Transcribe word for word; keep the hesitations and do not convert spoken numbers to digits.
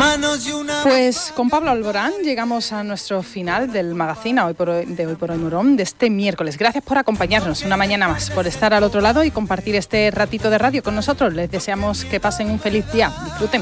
manos y una... Pues con Pablo Alborán llegamos a nuestro final del magazine hoy por hoy, de Hoy por Hoy Morón de este miércoles. Gracias por acompañarnos una mañana más, por estar al otro lado y compartir este ratito de radio con nosotros. Les deseamos que pasen un feliz día. Disfruten.